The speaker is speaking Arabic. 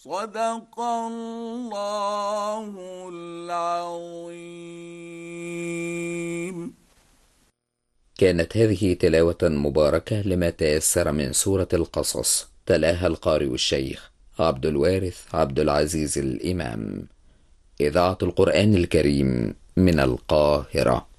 صدق الله العظيم. كانت هذه تلاوة مباركة لما تيسر من سورة القصص، تلاها القارئ الشيخ عبد الوارث عبد العزيز الإمام، إذاعة القرآن الكريم من القاهرة.